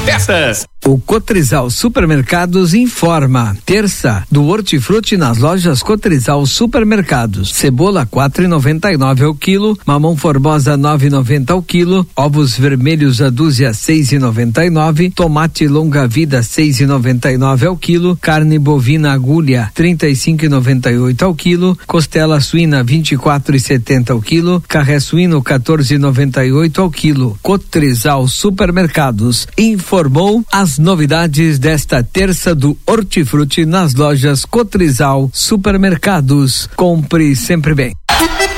Peças. O Cotrizal Supermercados informa. Terça do Hortifruti nas lojas Cotrizal Supermercados. Cebola 4,99 ao quilo, mamão formosa 9,90 ao quilo, ovos vermelhos a dúzia 6,99, tomate longa vida 6,99 ao quilo, carne bovina agulha 35,98 ao quilo, costela suína 24,70 ao quilo, carré suíno 14,98 ao quilo. Cotrizal Supermercados informou as novidades desta terça do Hortifruti nas lojas Cotrizal Supermercados. Compre sempre bem.